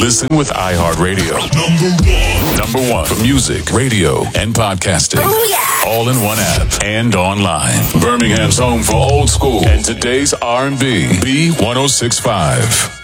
Listen with iHeartRadio. Number one for music, radio, and podcasting. Oh, yeah. All in one app and online. Birmingham's home for old school and today's R&B. B1065.